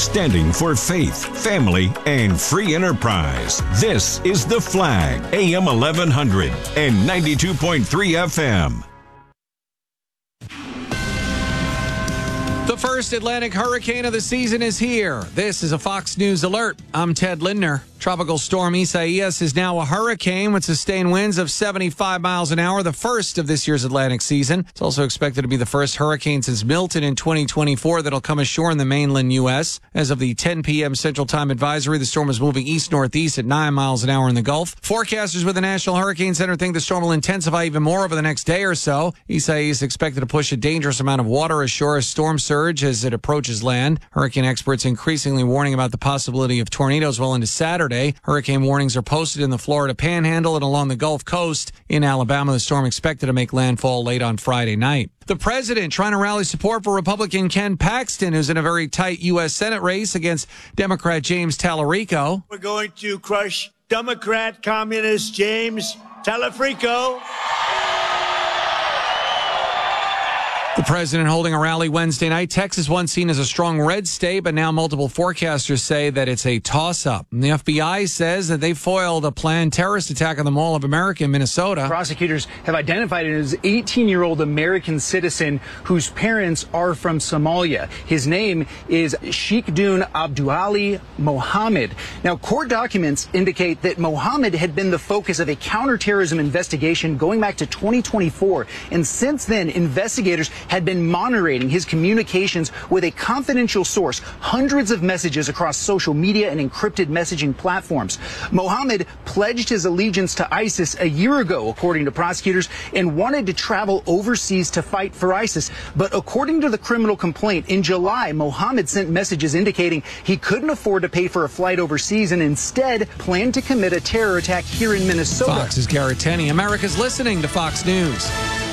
standing for faith, family, and free enterprise. This is The Flag, AM 1100 and 92.3 FM. The first Atlantic hurricane of the season is here. This is a Fox News alert. I'm Ted Lindner. Tropical storm Isaias is now a hurricane with sustained winds of 75 miles an hour, the first of this year's Atlantic season. It's also expected to be the first hurricane since Milton in 2024 that'll come ashore in the mainland U.S. As of the 10 p.m. Central Time advisory, the storm is moving east-northeast at 9 miles an hour in the Gulf. Forecasters with the National Hurricane Center think the storm will intensify even more over the next day or so. Isaias is expected to push a dangerous amount of water ashore as storm surge as it approaches land. Hurricane experts increasingly warning about the possibility of tornadoes well into Saturday. Hurricane warnings are posted in the Florida Panhandle and along the Gulf Coast. In Alabama, the storm expected to make landfall late on Friday night. The president trying to rally support for Republican Ken Paxton, who's in a very tight U.S. Senate race against Democrat James Talarico. We're going to crush Democrat Communist James Talarico. The president holding a rally Wednesday night. Texas once seen as a strong red state, but now multiple forecasters say that it's a toss-up. And the FBI says that they foiled a planned terrorist attack on the Mall of America in Minnesota. Prosecutors have identified him as an 18-year-old American citizen whose parents are from Somalia. His name is Sheikhdun Abduali Mohammed. Now, court documents indicate that Mohammed had been the focus of a counterterrorism investigation going back to 2024. And since then, investigators had been monitoring his communications with a confidential source, hundreds of messages across social media and encrypted messaging platforms. Mohammed pledged his allegiance to ISIS a year ago, according to prosecutors, and wanted to travel overseas to fight for ISIS. But according to the criminal complaint, in July, Mohammed sent messages indicating he couldn't afford to pay for a flight overseas and instead planned to commit a terror attack here in Minnesota. Fox's Garrett Tenney. America's listening to Fox News.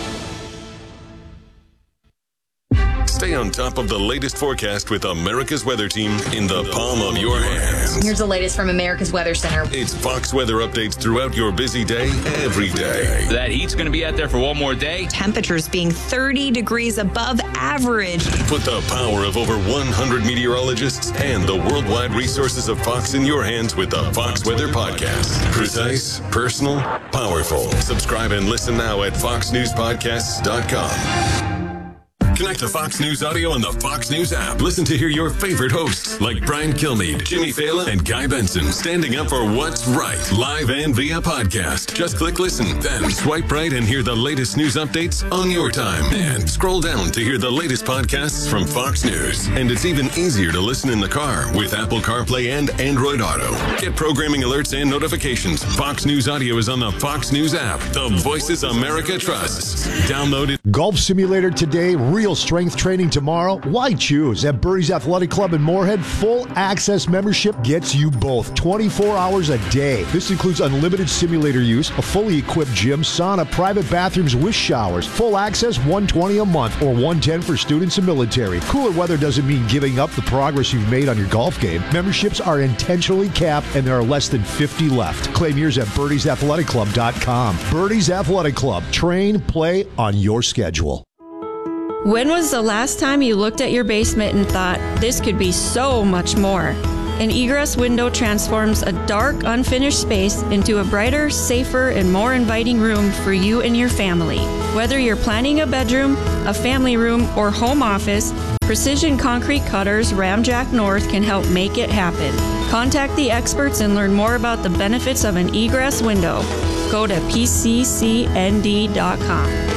Stay on top of the latest forecast with America's Weather Team in the palm of your hands. Here's the latest from America's Weather Center. It's Fox weather updates throughout your busy day, every day. That heat's going to be out there for one more day. Temperatures being 30 degrees above average. Put the power of over 100 meteorologists and the worldwide resources of Fox in your hands with the Fox Weather Podcast. Precise, personal, powerful. Subscribe and listen now at foxnewspodcasts.com. Connect to Fox News Audio on the Fox News app. Listen to hear your favorite hosts like Brian Kilmeade, Jimmy Fallon, and Guy Benson standing up for what's right, live and via podcast. Just click listen, then swipe right and hear the latest news updates on your time. And scroll down to hear the latest podcasts from Fox News. And it's even easier to listen in the car with Apple CarPlay and Android Auto. Get programming alerts and notifications. Fox News Audio is on the Fox News app. The voices America trusts. Download it. Golf simulator today, real strength training tomorrow. Why choose? At Birdie's Athletic Club in Moorhead, full access membership gets you both 24 hours a day. This includes unlimited simulator use, a fully equipped gym, sauna, private bathrooms with showers, full access $120 a month or $110 for students and military. Cooler weather doesn't mean giving up the progress you've made on your golf game. Memberships are intentionally capped and there are less than 50 left. Claim yours at birdiesathleticClub.com. Birdie's Athletic Club. Train, play on your schedule. When was the last time you looked at your basement and thought, this could be so much more? An egress window transforms a dark, unfinished space into a brighter, safer, and more inviting room for you and your family. Whether you're planning a bedroom, a family room, or home office, Precision Concrete Cutters Ramjack North can help make it happen. Contact the experts and learn more about the benefits of an egress window. Go to pccnd.com.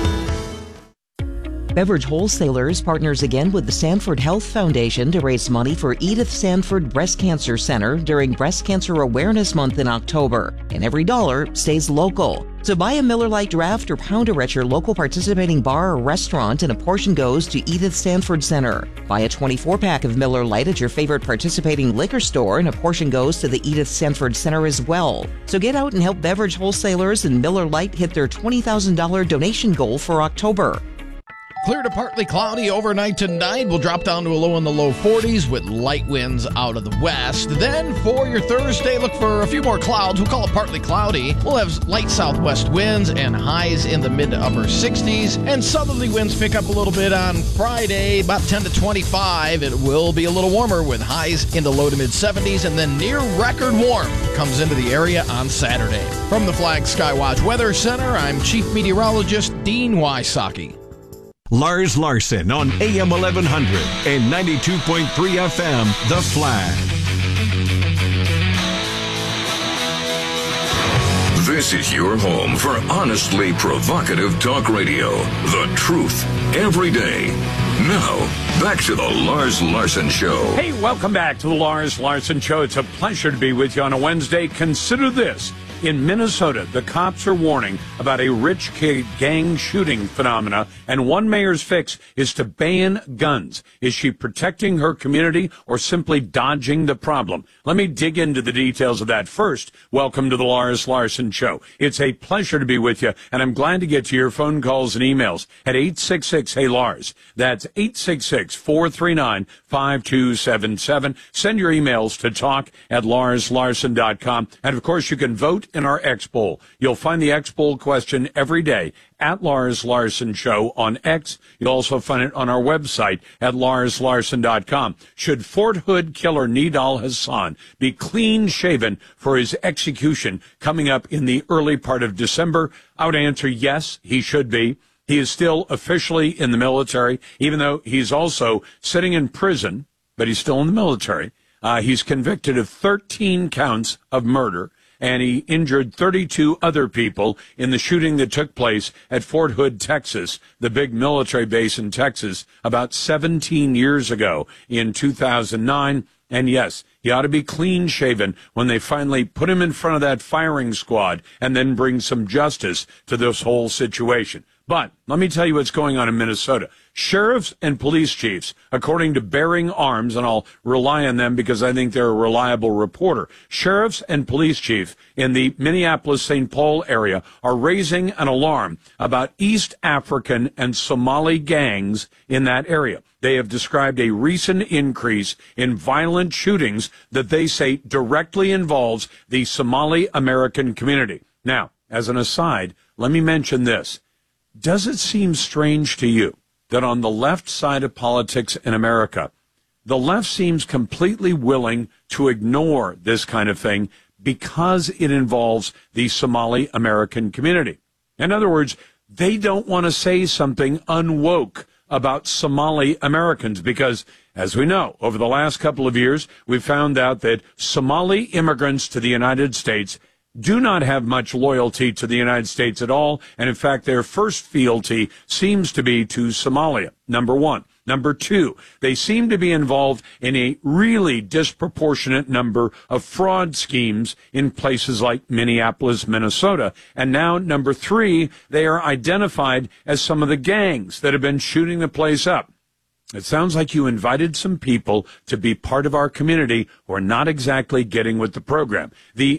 Beverage Wholesalers partners again with the Sanford Health Foundation to raise money for Edith Sanford Breast Cancer Center during Breast Cancer Awareness Month in October. And every dollar stays local. So buy a Miller Lite draft or pounder at your local participating bar or restaurant and a portion goes to Edith Sanford Center. Buy a 24-pack of Miller Lite at your favorite participating liquor store and a portion goes to the Edith Sanford Center as well. So get out and help Beverage Wholesalers and Miller Lite hit their $20,000 donation goal for October. Clear to partly cloudy overnight tonight. We'll drop down to a low in the low 40s with light winds out of the west. Then for your Thursday, look for a few more clouds. We'll call it partly cloudy. We'll have light southwest winds and highs in the mid to upper 60s. And southerly winds pick up a little bit on Friday, about 10 to 25. It will be a little warmer with highs in the low to mid 70s. And then near record warm comes into the area on Saturday. From the Flag Skywatch Weather Center, I'm Chief Meteorologist Dean Wysocki. Lars Larson on AM 1100 and 92.3 FM, The Flag. This is your home for honestly provocative talk radio. The truth every day. Now, back to the Lars Larson Show. Hey, welcome back to the Lars Larson Show. It's a pleasure to be with you on a Wednesday. Consider this. In Minnesota, the cops are warning about a rich kid gang shooting phenomena, and one mayor's fix is to ban guns. Is she protecting her community or simply dodging the problem? Let me dig into the details of that first. Welcome to the Lars Larson Show. It's a pleasure to be with you, and I'm glad to get to your phone calls and emails at 866-HEY-LARS. That's 866-439-5277. Send your emails to talk@larslarson.com. And, of course, you can vote in our X poll. You'll find the X poll question every day at Lars Larson Show on X. You'll also find it on our website at larslarson.com. Should Fort Hood killer Nidal Hasan be clean shaven for his execution coming up in the early part of December? I would answer yes, he should be. He is still officially in the military, even though he's also sitting in prison, but he's still in the military. He's convicted of 13 counts of murder, and he injured 32 other people in the shooting that took place at Fort Hood, Texas, the big military base in Texas, about 17 years ago in 2009. And yes, he ought to be clean-shaven when they finally put him in front of that firing squad and then bring some justice to this whole situation. But let me tell you what's going on in Minnesota. Sheriffs and police chiefs, according to Bearing Arms, and I'll rely on them because I think they're a reliable reporter, sheriffs and police chiefs in the Minneapolis-St. Paul area are raising an alarm about East African and Somali gangs in that area. They have described a recent increase in violent shootings that they say directly involves the Somali American community. Now, as an aside, let me mention this. Does it seem strange to you that on the left side of politics in America, the left seems completely willing to ignore this kind of thing because it involves the Somali American community? In other words, they don't want to say something unwoke about Somali Americans because, as we know, over the last couple of years, we've found out that Somali immigrants to the United States do not have much loyalty to the United States at all, and in fact, their first fealty seems to be to Somalia, number one. Number two, they seem to be involved in a really disproportionate number of fraud schemes in places like Minneapolis, Minnesota. And now, number three, they are identified as some of the gangs that have been shooting the place up. It sounds like you invited some people to be part of our community who are not exactly getting with the program. The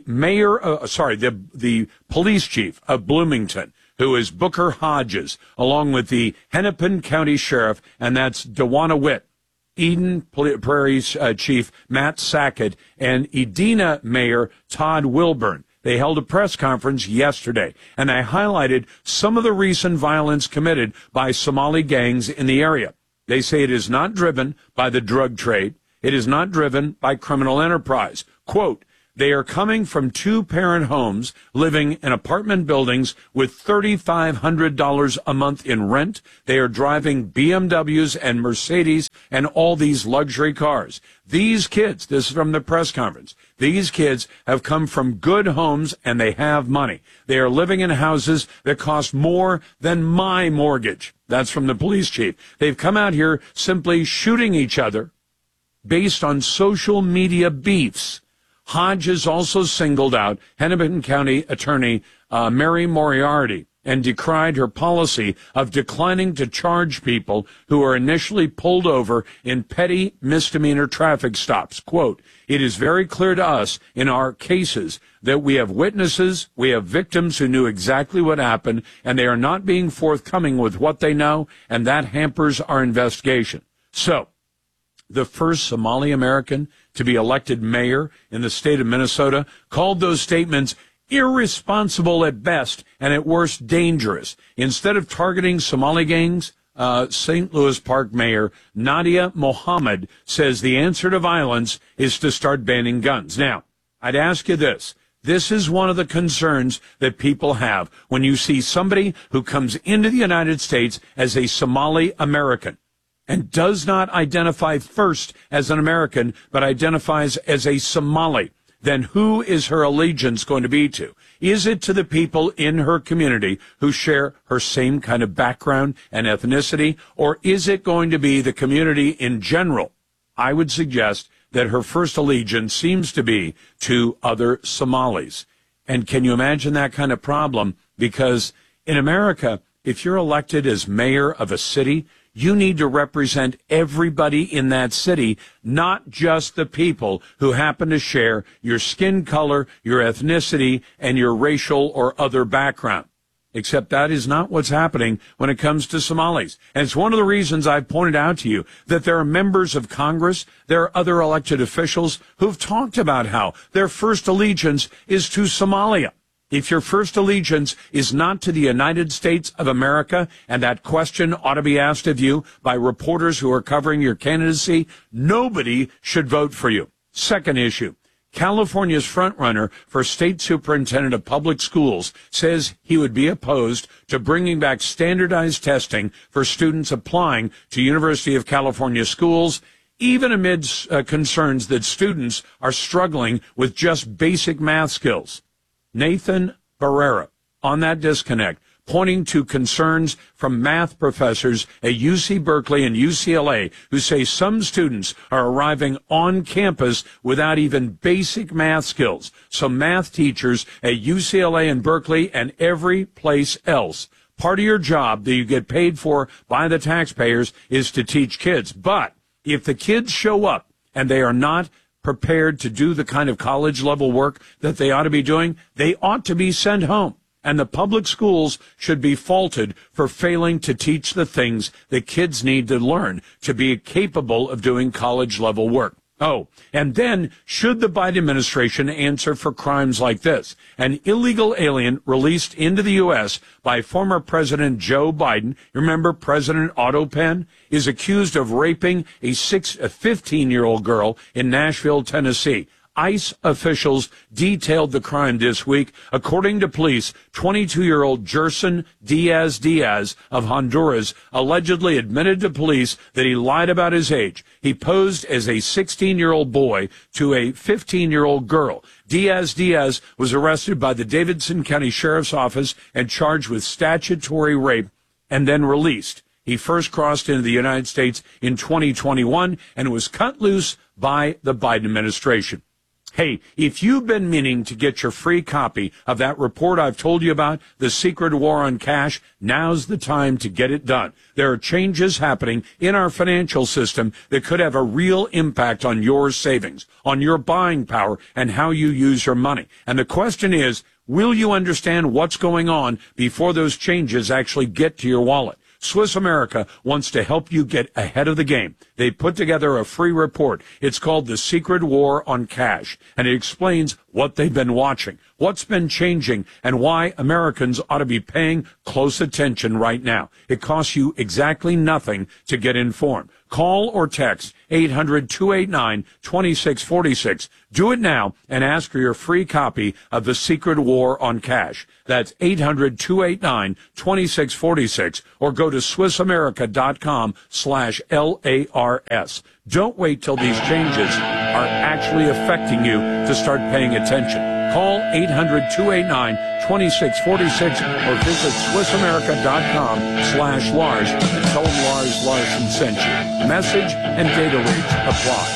the police chief of Bloomington, who is Booker Hodges, along with the Hennepin County Sheriff, and that's Dewana Witt, Eden Prairie's Chief Matt Sackett, and Edina Mayor Todd Wilburn. They held a press conference yesterday, and they highlighted some of the recent violence committed by Somali gangs in the area. They say it is not driven by the drug trade. It is not driven by criminal enterprise. Quote, they are coming from two-parent homes, living in apartment buildings with $3,500 a month in rent. They are driving BMWs and Mercedes and all these luxury cars. These kids, this is from the press conference, these kids have come from good homes and they have money. They are living in houses that cost more than my mortgage. That's from the police chief. They've come out here simply shooting each other based on social media beefs. Hodges also singled out Hennepin County Attorney Mary Moriarty and decried her policy of declining to charge people who are initially pulled over in petty misdemeanor traffic stops. Quote, "It is very clear to us in our cases that we have witnesses, we have victims who knew exactly what happened, and they are not being forthcoming with what they know, and that hampers our investigation." So, the first Somali American to be elected mayor in the state of Minnesota called those statements irresponsible at best and at worst dangerous. Instead of targeting Somali gangs, St. Louis Park Mayor Nadia Mohammed says the answer to violence is to start banning guns. Now, I'd ask you this. This is one of the concerns that people have when you see somebody who comes into the United States as a Somali American and does not identify first as an American, but identifies as a Somali. Then who is her allegiance going to be to? Is it to the people in her community who share her same kind of background and ethnicity, or is it going to be the community in general? I would suggest that her first allegiance seems to be to other Somalis. And can you imagine that kind of problem? Because in America, if you're elected as mayor of a city, you need to represent everybody in that city, not just the people who happen to share your skin color, your ethnicity, and your racial or other background. Except that is not what's happening when it comes to Somalis. And it's one of the reasons I've pointed out to you that there are members of Congress, there are other elected officials who've talked about how their first allegiance is to Somalia. If your first allegiance is not to the United States of America, and that question ought to be asked of you by reporters who are covering your candidacy, nobody should vote for you. Second issue, California's frontrunner for state superintendent of public schools says he would be opposed to bringing back standardized testing for students applying to University of California schools, even amidst concerns that students are struggling with just basic math skills. Nathan Barrera on that disconnect, pointing to concerns from math professors at UC Berkeley and UCLA who say some students are arriving on campus without even basic math skills. So math teachers at UCLA and Berkeley and every place else, part of your job that you get paid for by the taxpayers is to teach kids. But if the kids show up and they are not prepared to do the kind of college level work that they ought to be doing, they ought to be sent home. And the public schools should be faulted for failing to teach the things that kids need to learn to be capable of doing college level work. Oh, and then should the Biden administration answer for crimes like this? An illegal alien released into the U.S. by former President Joe Biden, remember President Otto Penn, is accused of raping a 15-year-old girl in Nashville, Tennessee. ICE officials detailed the crime this week. According to police, 22-year-old Gerson Diaz of Honduras allegedly admitted to police that he lied about his age. He posed as a 16-year-old boy to a 15-year-old girl. Diaz was arrested by the Davidson County Sheriff's Office and charged with statutory rape and then released. He first crossed into the United States in 2021 and was cut loose by the Biden administration. Hey, if you've been meaning to get your free copy of that report I've told you about, The Secret War on Cash, now's the time to get it done. There are changes happening in our financial system that could have a real impact on your savings, on your buying power, and how you use your money. And the question is, will you understand what's going on before those changes actually get to your wallet? Swiss America wants to help you get ahead of the game. They put together a free report. It's called The Secret War on Cash, and it explains what they've been watching, what's been changing, and why Americans ought to be paying close attention right now. It costs you exactly nothing to get informed. Call or text 800-289-2646. Do it now and ask for your free copy of The Secret War on Cash. That's 800-289-2646, or go to SwissAmerica.com/LARS. Don't wait till these changes are actually affecting you to start paying attention. Call 800-289-2646 or visit SwissAmerica.com/Lars and tell them Lars Larson sent you. Message and data rates apply.